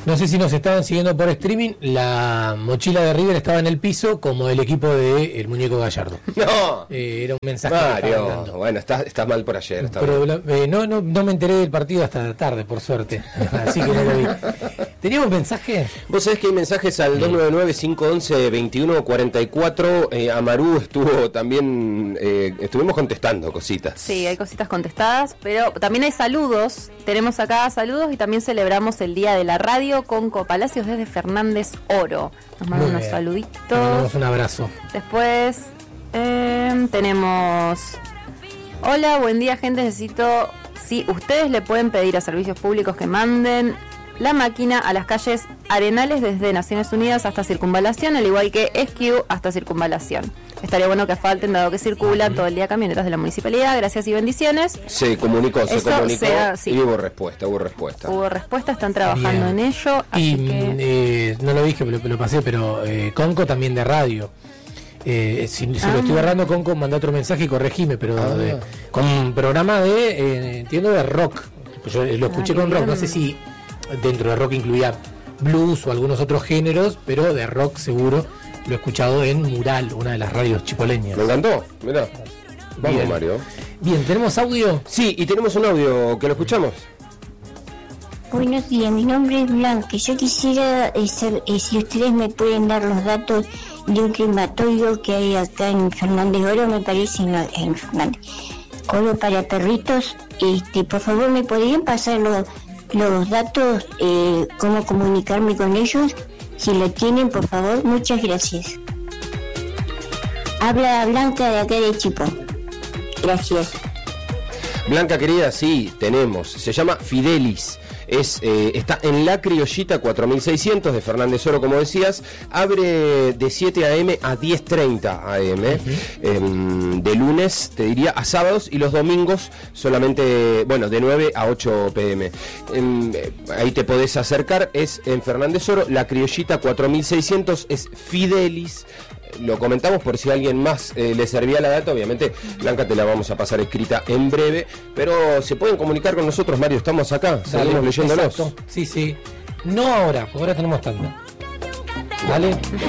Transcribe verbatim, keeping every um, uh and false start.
No sé si nos estaban siguiendo por streaming, la mochila de River estaba en el piso como el equipo de El Muñeco Gallardo. No. Eh, era un mensaje Mario, que estaban dando. bueno, estás, estás mal por ayer. Está Pero eh, no, no, no me enteré del partido hasta tarde, por suerte. Así que no lo vi. ¿Teníamos mensaje? Vos sabés que hay mensajes al dos nueve nueve, cinco uno uno, dos uno cuatro cuatro. Eh, Amaru estuvo también, eh, estuvimos contestando cositas. Sí, hay cositas contestadas, pero también hay saludos. Tenemos acá saludos y también celebramos el Día de la Radio con Copalacios desde Fernández Oro. Nos mandan unos saluditos. Nos mandamos un abrazo. Después eh, tenemos... Hola, buen día, gente. Necesito... Si ustedes le pueden pedir a servicios públicos que manden la máquina a las calles Arenales desde Naciones Unidas hasta Circunvalación, al igual que Esquiu hasta Circunvalación. Estaría bueno que falten, dado que circulan todo el día camionetas de la municipalidad. Gracias y bendiciones. Se comunicó, se Eso comunicó sea, sí. y hubo respuesta, hubo respuesta. Hubo respuesta, están trabajando Bien. en ello. Así Y que... eh, no lo dije, lo, lo pasé, pero eh, Conco también de radio. Eh, si si Ah. lo estoy errando, Conco, manda otro mensaje y corregime, pero Ah. de- con un programa de, eh, entiendo, de rock. Yo lo escuché Ah, con qué rock, no bien. sé si dentro de rock incluía blues o algunos otros géneros, pero de rock seguro lo he escuchado en Mural, una de las radios chipoleñas. Me encantó, mirá. Vamos, Bien. Mario. Bien, ¿tenemos audio? Sí, y tenemos un audio que lo escuchamos. Buenos días, mi nombre es Blanca. Yo quisiera eh, saber eh, si ustedes me pueden dar los datos de un crematorio que hay acá en Fernández Oro, me parece, no, en Fernández Oro para perritos. Este, por favor, ¿me podrían pasar los, los datos, eh, cómo comunicarme con ellos? Si lo tienen, por favor, muchas gracias. Habla Blanca de acá de Chipón. Gracias. Blanca querida, sí, tenemos. Se llama Fidelis. Es, eh, está en La Criollita cuatro mil seiscientos de Fernández Oro, como decías. Abre de siete a eme a diez treinta a eme. Uh-huh. eh, de lunes, te diría, a sábados, y los domingos solamente, bueno, de nueve a ocho pm. Eh, ahí te podés acercar. Es en Fernández Oro, La Criollita cuatro mil seiscientos. Es Fidelis. Lo comentamos por si a alguien más eh, le servía la data. Obviamente, Blanca, te la vamos a pasar escrita en breve, pero se pueden comunicar con nosotros, Mario, estamos acá, seguimos Dale, leyéndolos. exacto. Sí, sí. No ahora, porque ahora tenemos tanta. Dale.